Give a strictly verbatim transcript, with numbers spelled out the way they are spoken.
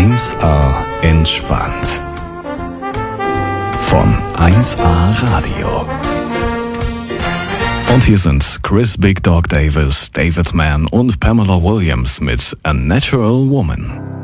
eins A entspannt. Von eins A Radio. Und hier sind Chris Big Dog Davis, David Mann und Pamela Williams mit A Natural Woman.